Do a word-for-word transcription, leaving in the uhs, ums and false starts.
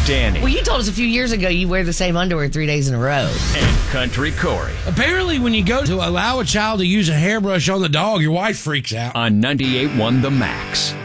Danny. Well, you told us a few years ago you wear the same underwear three days in a row. And Country Corey. Apparently, when you go to allow a child to use a hairbrush on the dog, your wife freaks out. On ninety-eight point one The Max.